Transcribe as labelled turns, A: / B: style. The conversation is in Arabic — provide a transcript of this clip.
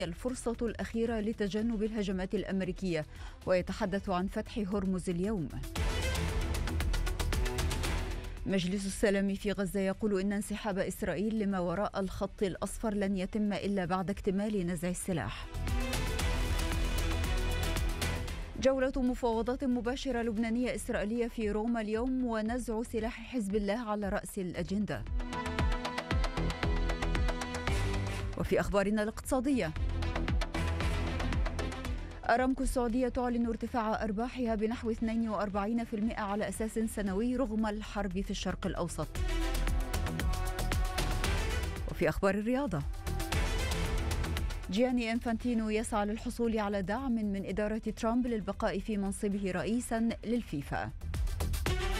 A: الفرصة الأخيرة لتجنب الهجمات الأمريكية، ويتحدث عن فتح هرمز اليوم. مجلس السلام في غزة يقول إن انسحاب إسرائيل لما وراء الخط الأصفر لن يتم إلا بعد اكتمال نزع السلاح. جولة مفاوضات مباشرة لبنانية إسرائيلية في روما اليوم، ونزع سلاح حزب الله على رأس الأجندة. وفي أخبارنا الاقتصادية، أرامكو السعودية تعلن ارتفاع أرباحها بنحو 42% على أساس سنوي رغم الحرب في الشرق الأوسط. وفي أخبار الرياضة، جياني إنفانتينو يسعى للحصول على دعم من إدارة ترامب للبقاء في منصبه رئيسا للفيفا.